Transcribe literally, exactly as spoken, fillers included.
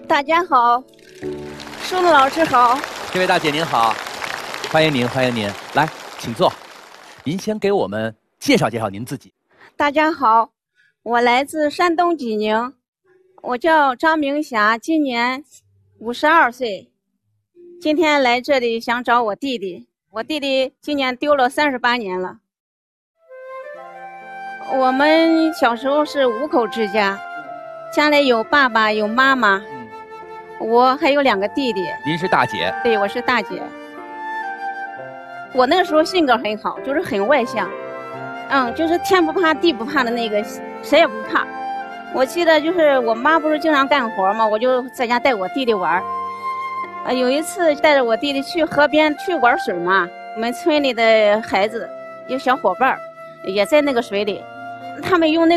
大家好，舒露老师好。 这位大姐您好，欢迎您，欢迎您，来，请坐。您先给我们介绍介绍您自己。 大家好，我来自山东济宁，我叫张明霞，今年五十二岁。今天来这里想找我弟弟，我弟弟今年丢了三十八年了。我们小时候是五口之家，家里有爸爸有妈妈，我还有两个弟弟。 您是大姐？ 对，我是大姐。我那个时候性格很好，就是很外向，嗯，就是天不怕地不怕的那个，谁也不怕。我记得就是我妈不是经常干活嘛，我就在家带我弟弟玩。呃，有一次带着我弟弟去河边去玩水嘛，我们村里的孩子有小伙伴也在那个水里，他们用那个